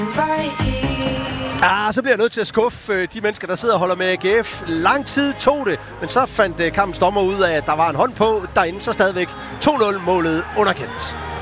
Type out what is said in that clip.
Så bliver jeg nødt til at skuffe de mennesker, der sidder og holder med AGF. Lang tid tog det, men så fandt kampens dommer ud af, at der var en hånd på. Derinde så stadigvæk 2-0 målet underkendt.